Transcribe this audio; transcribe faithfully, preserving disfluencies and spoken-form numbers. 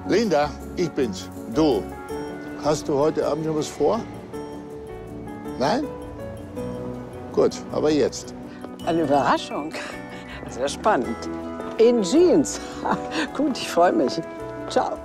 Linda, ich bin's. Du, hast du heute Abend noch was vor? Nein? Gut, aber jetzt. Eine Überraschung. Sehr spannend. In Jeans. Gut, ich freue mich. Ciao.